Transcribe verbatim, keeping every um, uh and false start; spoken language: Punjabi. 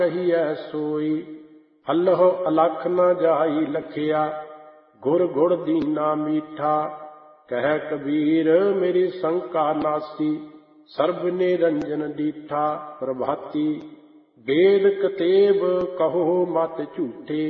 ਕਹੀਐ ਸੋਈ। ਅਲਹੁ ਅਲਖ ਨ ਜਾਈ ਲਖਿਆ, ਗੁਰ ਗੁੜ ਦੀਨਾ ਮੀਠਾ। ਕਹਿ ਕਬੀਰ ਮੇਰੀ ਸੰਕਾ ਨਾਸੀ, ਸਰਬ ਨਿਰੰਜਨ ਡੀਠਾ। ਪ੍ਰਭਾਤੀ ਵੇਦ ਕਤੇਬ ਕਹੋ ਮਤ ਝੂਠੇ,